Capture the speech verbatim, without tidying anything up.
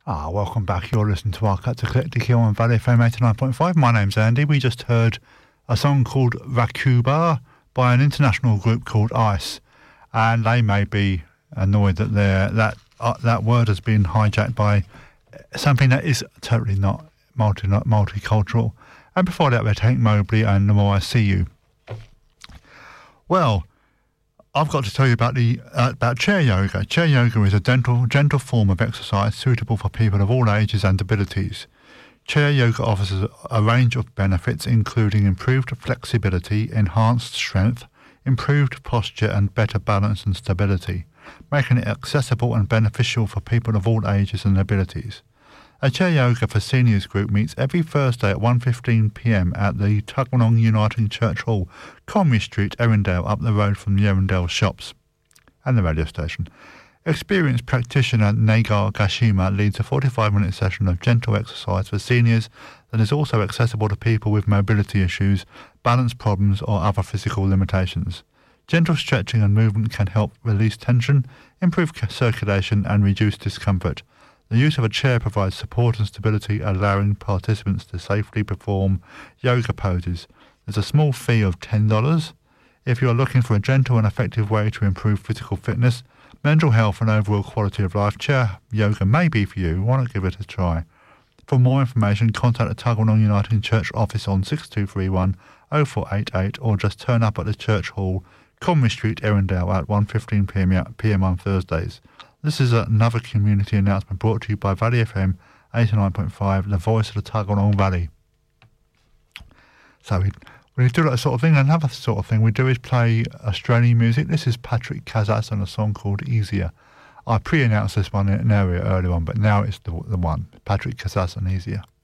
Ah, welcome back. You're listening to our Cut to Collective here on Valley F M eighty-nine point five. My name's Andy. We just heard a song called Rakuba by an international group called ICE, and they may be annoyed that they're, that uh, that word has been hijacked by something that is totally not multi not multicultural. And before that, we had Hank Mobley and The More I See You. Well, I've got to tell you about the uh, about chair yoga. Chair yoga is a gentle, gentle form of exercise suitable for people of all ages and abilities. Chair yoga offers a range of benefits, including improved flexibility, enhanced strength, improved posture, and better balance and stability, making it accessible and beneficial for people of all ages and abilities. A Chair Yoga for Seniors group meets every Thursday at one fifteen p m at the Tuggeranong Uniting Church Hall, Conwy Street, Erindale, up the road from the Erindale shops and the radio station. Experienced practitioner Nagar Gashima leads a forty-five minute session of gentle exercise for seniors that is also accessible to people with mobility issues, balance problems or other physical limitations. Gentle stretching and movement can help release tension, improve circulation and reduce discomfort. The use of a chair provides support and stability, allowing participants to safely perform yoga poses. There's a small fee of ten dollars. If you are looking for a gentle and effective way to improve physical fitness, mental health and overall quality of life, chair yoga may be for you. Why not give it a try? For more information, contact the Tuggeranong Uniting Church office on six two three one oh four eight eight or just turn up at the Church Hall, Conwy Street, Erindale at one fifteen p m on Thursdays. This is another community announcement brought to you by Valley F M eighty-nine point five, the voice of the Tuggeranong Valley. So we, we do that sort of thing. Another sort of thing we do is play Australian music. This is Patrick Kazas and a song called Easier. I pre-announced this one in an area earlier on, but now it's the, the one. Patrick Kazas and Easier.